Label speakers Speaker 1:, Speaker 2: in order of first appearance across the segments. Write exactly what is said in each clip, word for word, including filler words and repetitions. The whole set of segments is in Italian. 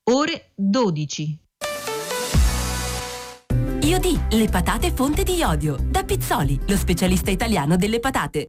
Speaker 1: ore dodici.
Speaker 2: Iodì, le patate fonte di iodio. Da Pizzoli, lo specialista italiano delle patate.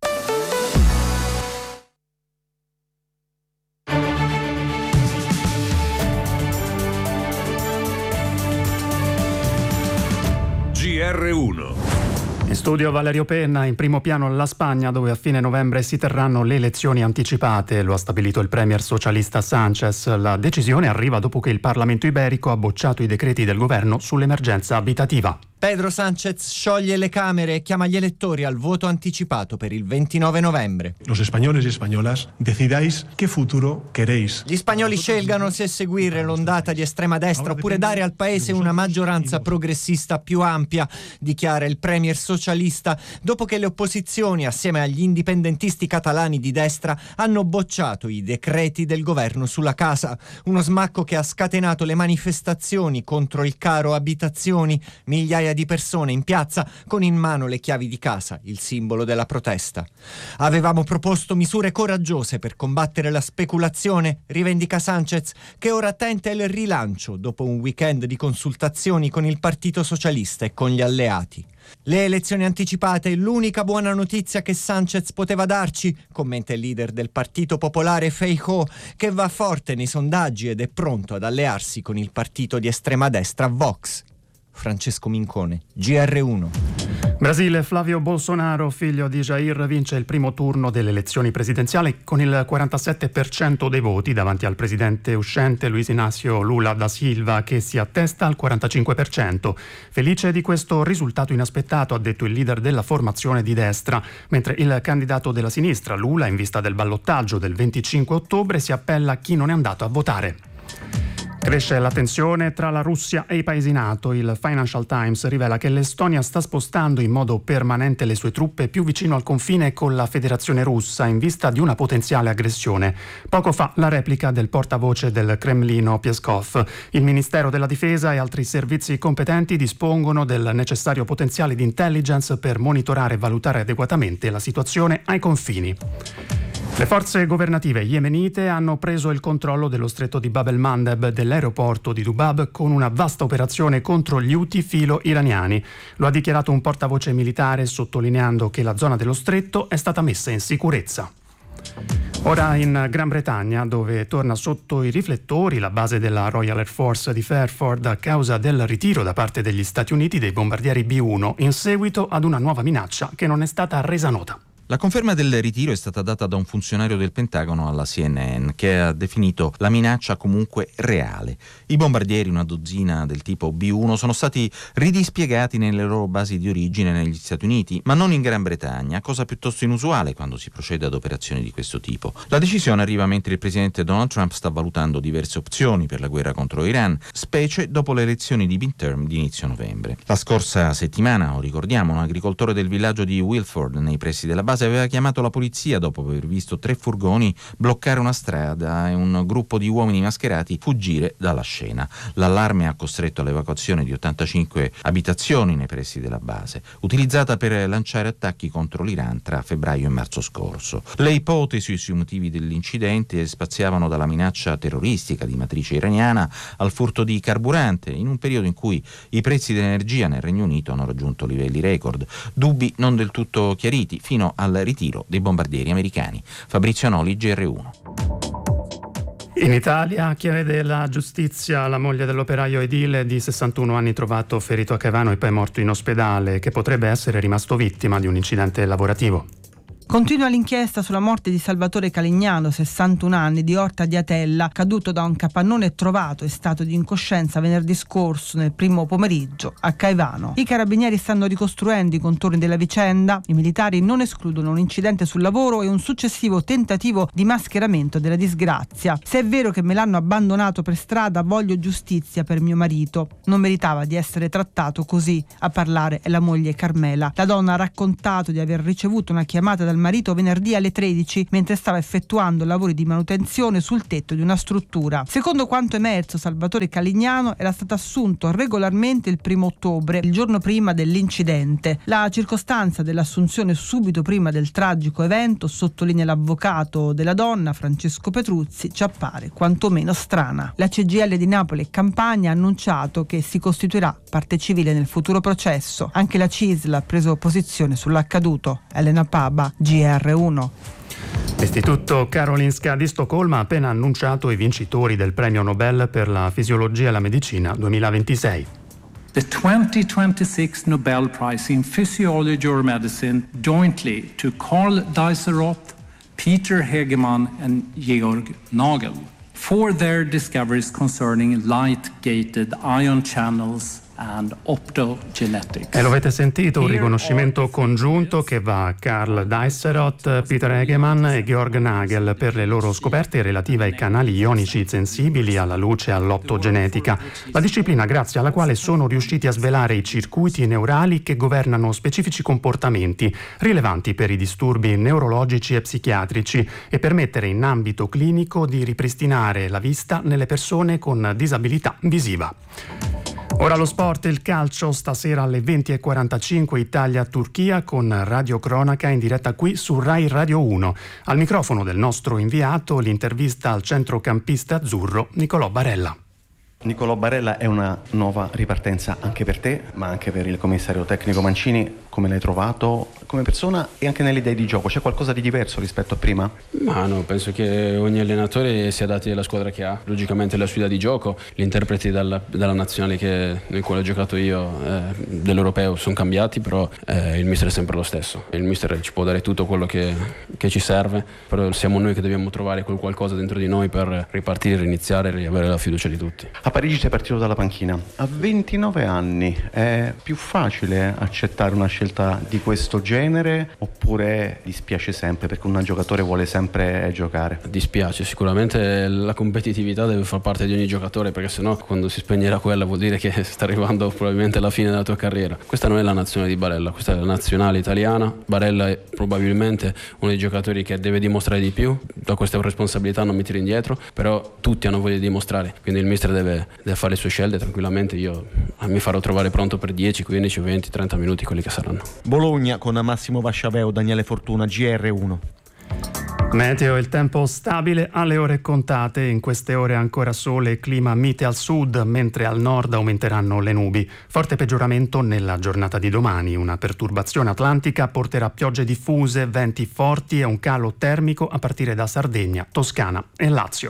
Speaker 3: G R uno.
Speaker 4: In studio Valerio Penna, in primo piano la Spagna, dove a fine novembre si terranno le elezioni anticipate. Lo ha stabilito il premier socialista Sánchez. La decisione arriva dopo che il Parlamento iberico ha bocciato i decreti del governo sull'emergenza abitativa.
Speaker 5: Pedro Sánchez scioglie le Camere e chiama gli elettori al voto anticipato per il ventinove novembre.
Speaker 6: Los españoles y españolas decidáis qué futuro queréis.
Speaker 5: Gli spagnoli scelgano se seguire l'ondata di estrema destra oppure dare al paese una maggioranza progressista più ampia, dichiara il premier socialista, dopo che le opposizioni, assieme agli indipendentisti catalani di destra, hanno bocciato i decreti del governo sulla casa. Uno smacco che ha scatenato le manifestazioni contro il caro abitazioni, migliaia di persone in piazza con in mano le chiavi di casa, il simbolo della protesta. Avevamo proposto misure coraggiose per combattere la speculazione, rivendica Sánchez, che ora tenta il rilancio dopo un weekend di consultazioni con il Partito Socialista e con gli alleati. Le elezioni anticipate, l'unica buona notizia che Sánchez poteva darci, commenta il leader del Partito Popolare Feijóo, che va forte nei sondaggi ed è pronto ad allearsi con il partito di estrema destra Vox. Francesco Mincone, G R uno.
Speaker 4: Brasile, Flavio Bolsonaro, figlio di Jair, vince il primo turno delle elezioni presidenziali con il quarantasette per cento dei voti davanti al presidente uscente Luiz Inácio Lula da Silva, che si attesta al quarantacinque per cento. Felice di questo risultato inaspettato, ha detto il leader della formazione di destra, mentre il candidato della sinistra, Lula, in vista del ballottaggio del venticinque ottobre, si appella a chi non è andato a votare. Cresce la tensione tra la Russia e i paesi NATO. Il Financial Times rivela che l'Estonia sta spostando in modo permanente le sue truppe più vicino al confine con la Federazione Russa in vista di una potenziale aggressione. Poco fa la replica del portavoce del Cremlino Peskov. Il Ministero della Difesa e altri servizi competenti dispongono del necessario potenziale di intelligence per monitorare e valutare adeguatamente la situazione ai confini. Le forze governative yemenite hanno preso il controllo dello stretto di Bab el-Mandeb, dell'aeroporto di Dubab, con una vasta operazione contro gli Houthi filo-iraniani. Lo ha dichiarato un portavoce militare, sottolineando che la zona dello stretto è stata messa in sicurezza. Ora in Gran Bretagna, dove torna sotto i riflettori la base della Royal Air Force di Fairford a causa del ritiro da parte degli Stati Uniti dei bombardieri B uno in seguito ad una nuova minaccia che non è stata resa nota.
Speaker 7: La conferma del ritiro è stata data da un funzionario del Pentagono alla C N N, che ha definito la minaccia comunque reale. I bombardieri, una dozzina del tipo B uno, sono stati ridispiegati nelle loro basi di origine negli Stati Uniti, ma non in Gran Bretagna, cosa piuttosto inusuale quando si procede ad operazioni di questo tipo. La decisione arriva mentre il presidente Donald Trump sta valutando diverse opzioni per la guerra contro Iran, specie dopo le elezioni di midterm di inizio novembre. La scorsa settimana, lo ricordiamo, un agricoltore del villaggio di Wilford, nei pressi della base, aveva chiamato la polizia dopo aver visto tre furgoni bloccare una strada e un gruppo di uomini mascherati fuggire dalla scena. L'allarme ha costretto all'evacuazione di ottantacinque abitazioni nei pressi della base, utilizzata per lanciare attacchi contro l'Iran tra febbraio e marzo scorso. Le ipotesi sui motivi dell'incidente spaziavano dalla minaccia terroristica di matrice iraniana al furto di carburante, in un periodo in cui i prezzi dell'energia nel Regno Unito hanno raggiunto livelli record, dubbi non del tutto chiariti fino al ritiro dei bombardieri americani. Fabrizio Noli, G R uno.
Speaker 4: In Italia chiede la giustizia la moglie dell'operaio edile di sessantuno anni trovato ferito a Caivano e poi morto in ospedale, che potrebbe essere rimasto vittima di un incidente lavorativo.
Speaker 8: Continua l'inchiesta sulla morte di Salvatore Calignano, sessantuno anni, di Orta di Atella, caduto da un capannone trovato in stato di incoscienza venerdì scorso nel primo pomeriggio a Caivano. I carabinieri stanno ricostruendo i contorni della vicenda. I militari non escludono un incidente sul lavoro e un successivo tentativo di mascheramento della disgrazia. Se è vero che me l'hanno abbandonato per strada, voglio giustizia per mio marito. Non meritava di essere trattato così. A parlare è la moglie Carmela. La donna ha raccontato di aver ricevuto una chiamata dal dal marito venerdì alle tredici mentre stava effettuando lavori di manutenzione sul tetto di una struttura. Secondo quanto emerso, Salvatore Calignano era stato assunto regolarmente il primo ottobre, il giorno prima dell'incidente. La circostanza dell'assunzione subito prima del tragico evento, sottolinea l'avvocato della donna Francesco Petruzzi, ci appare quantomeno strana. La C G I L di Napoli e Campania ha annunciato che si costituirà parte civile nel futuro processo. Anche la C I S L ha preso posizione sull'accaduto. Elena Paba, G R uno.
Speaker 4: L'Istituto Karolinska di Stoccolma ha appena annunciato i vincitori del premio Nobel per la fisiologia e la medicina duemilaventisei.
Speaker 1: The twenty twenty-six Nobel Prize in Physiology or Medicine jointly to Carl Dieseroth, Peter Hegemann and Georg Nagel for their discoveries concerning light-gated ion channels and optogenetics.
Speaker 4: E lo avete sentito, un riconoscimento congiunto che va a Carl Dieseroth, Peter Hegemann e Georg Nagel per le loro scoperte relative ai canali ionici sensibili alla luce e all'optogenetica, la disciplina grazie alla quale sono riusciti a svelare i circuiti neurali che governano specifici comportamenti rilevanti per i disturbi neurologici e psichiatrici e permettere in ambito clinico di ripristinare la vista nelle persone con disabilità visiva. Ora lo sport, il calcio, stasera alle venti e quarantacinque Italia-Turchia con radiocronaca in diretta qui su Rai Radio uno. Al microfono del nostro inviato l'intervista al centrocampista azzurro Nicolò Barella.
Speaker 9: Nicolò Barella, è una nuova ripartenza anche per te, ma anche per il commissario tecnico Mancini. Come l'hai trovato come persona e anche nelle idee di gioco? C'è qualcosa di diverso rispetto a prima?
Speaker 10: Ma no, penso che ogni allenatore si adatti alla squadra che ha. Logicamente la sua idea di gioco, gli interpreti dalla, dalla nazionale che, nel quale ho giocato io, eh, dell'europeo, sono cambiati, però eh, il mister è sempre lo stesso. Il mister ci può dare tutto quello che, che ci serve, però siamo noi che dobbiamo trovare quel qualcosa dentro di noi per ripartire, iniziare e riavere la fiducia di tutti.
Speaker 9: A Parigi sei partito dalla panchina. A ventinove anni è più facile accettare una scelta di questo genere oppure dispiace sempre perché un giocatore vuole sempre giocare?
Speaker 10: Dispiace, sicuramente la competitività deve far parte di ogni giocatore, perché sennò quando si spegnerà quella vuol dire che sta arrivando probabilmente alla fine della tua carriera. Questa non è la nazionale di Barella, questa è la nazionale italiana. Barella è probabilmente uno dei giocatori che deve dimostrare di più, da questa responsabilità non mi tiro indietro, però tutti hanno voglia di dimostrare, quindi il mister deve, deve fare le sue scelte tranquillamente. Io mi farò trovare pronto per dieci, quindici, venti, trenta minuti, quelli che saranno.
Speaker 9: Bologna con Massimo Vasciaveo, Daniele Fortuna, G R uno.
Speaker 4: Meteo, il tempo stabile alle ore contate, in queste ore ancora sole e clima mite al sud, mentre al nord aumenteranno le nubi. Forte peggioramento nella giornata di domani, una perturbazione atlantica porterà piogge diffuse, venti forti e un calo termico a partire da Sardegna, Toscana e Lazio.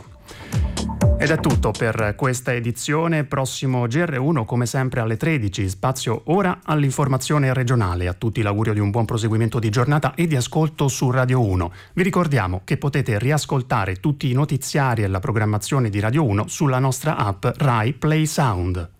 Speaker 4: Ed è tutto per questa edizione. Prossimo G R uno come sempre alle tredici, spazio ora all'informazione regionale. A tutti l'augurio di un buon proseguimento di giornata e di ascolto su Radio uno. Vi ricordiamo che potete riascoltare tutti i notiziari e la programmazione di Radio uno sulla nostra app Rai Play Sound.